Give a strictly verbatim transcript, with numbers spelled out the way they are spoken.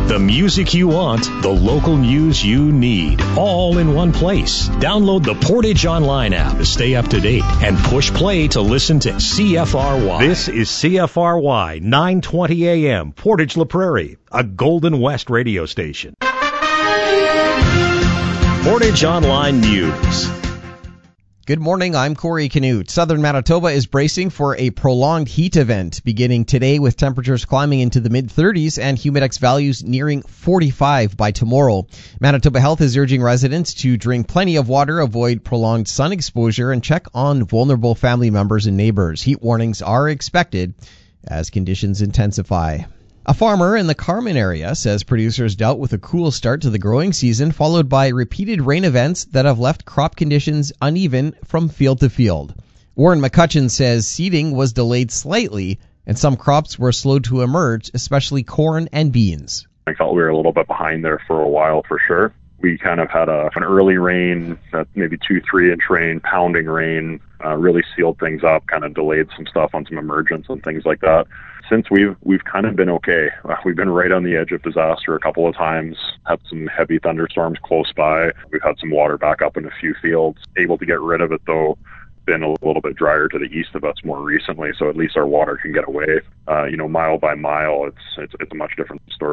The music you want, the local news you need, all in one place. Download the Portage Online app to stay up to date and push play to listen to C F R Y. This is C F R Y nine twenty A M, Portage La Prairie, a Golden West radio station. Portage Online News. Good morning, I'm Corey Canute. Southern Manitoba is bracing for a prolonged heat event beginning today with temperatures climbing into the mid-thirties and humidex values nearing forty-five by tomorrow. Manitoba Health is urging residents to drink plenty of water, avoid prolonged sun exposure, and check on vulnerable family members and neighbors. Heat warnings are expected as conditions intensify. A farmer in the Carman area says producers dealt with a cool start to the growing season, followed by repeated rain events that have left crop conditions uneven from field to field. Warren McCutcheon says seeding was delayed slightly, and some crops were slow to emerge, especially corn and beans. I felt we were a little bit behind there for a while for sure. We kind of had a, an early rain, uh, maybe two, three inch rain, pounding rain, uh, really sealed things up, kind of delayed some stuff on some emergence and things like that. Since we've we've kind of been okay. Uh, we've been right on the edge of disaster a couple of times, had some heavy thunderstorms close by. We've had some water back up in a few fields. Able to get rid of it, though. Been a little bit drier to the east of us more recently, so at least our water can get away. Uh, you know, mile by mile, it's it's, it's a much different story.